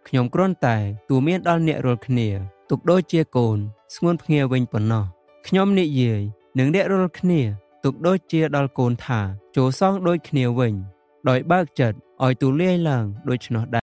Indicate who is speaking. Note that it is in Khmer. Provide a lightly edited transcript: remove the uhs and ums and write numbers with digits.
Speaker 1: ខ្ញុំគ្រាន់តែទូមានដល់អ្នករាល់គ្នាទុកដូចជាកូនស្ងួនភ្ងាវិញប៉ុណ្ណោះខ្ញុំនិយាយនឹងអ្នករាល់គ្នាទុកដូចជាដល់កូនថាចូលសងដូចគ្នាវិញដោយបើកចិត្តឲ្យទូលាយឡើងដូច្នោះដែរ